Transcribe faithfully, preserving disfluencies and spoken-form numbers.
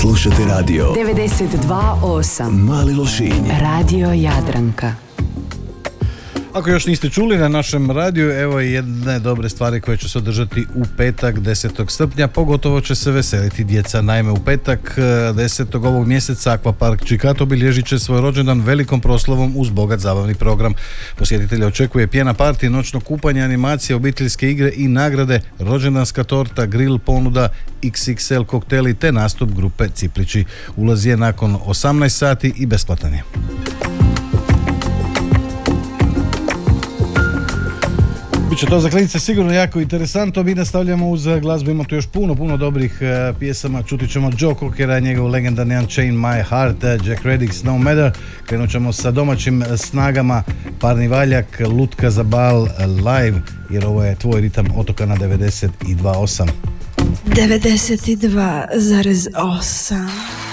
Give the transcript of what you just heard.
Slušate radio devedeset dva osam Mali Lošinj. Radio Jadranka. Ako još niste čuli na našem radiju, evo jedne dobre stvari koje će se održati u petak desetog srpnja. Pogotovo će se veseliti djeca. Naime, u petak desetog ovog mjeseca Aquapark Čikato obilježit će svoj rođendan velikom proslavom uz bogat zabavni program. Posjetitelja očekuje pjena partija, noćno kupanje, animacije, obiteljske igre i nagrade, rođendanska torta, grill ponuda, iks iks el kokteli te nastup grupe Ciplići. Ulaz je nakon osamnaest sati i besplatan je. Biće to za klinice sigurno jako interesantno. Mi nastavljamo uz glazbu, ima tu još puno, puno dobrih uh, pjesama. Čuti ćemo Joe Cockera, njegov legendarni Unchain My Heart, uh, Jack Reddick's No Matter. Krenut ćemo sa domaćim snagama, Parni Valjak, Lutka za bal live, jer ovo je tvoj ritam otoka na devedeset dva osam. devedeset dva zarez osam